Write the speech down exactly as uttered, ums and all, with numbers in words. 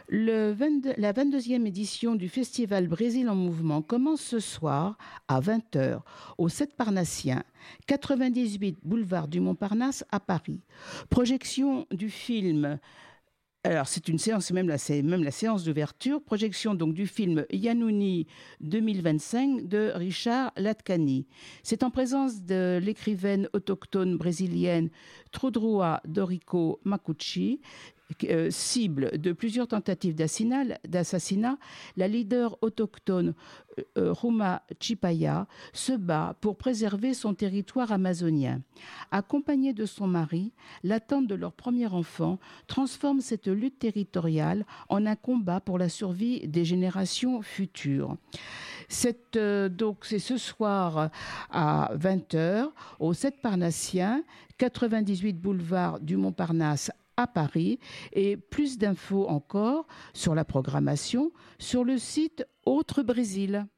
Le vingt-deux la vingt-deuxième édition du Festival Brésil en mouvement commence ce soir à vingt heures au sept Parnassien, quatre-vingt-dix-huit boulevard du Montparnasse à Paris. Projection du film. Alors, c'est une séance, c'est même la, c'est même la séance d'ouverture. Projection donc du film Yanouni deux mille vingt-cinq de Richard Latkani. C'est en présence de l'écrivaine autochtone brésilienne Trudrua Dorico Makuchi, euh, cible de plusieurs tentatives d'assassinat. d'assassinat, la leader autochtone euh, Ruma Chipaya se bat pour préserver son territoire amazonien. Accompagnée de son mari, l'attente de leur premier enfant transforme cette lutte territoriale en un combat pour la survie des générations futures. C'est, euh, donc, c'est ce soir à vingt heures au sept Parnassien, quatre-vingt-dix-huit boulevard du Montparnasse à Paris, et plus d'infos encore sur la programmation sur le site Autre Brésil.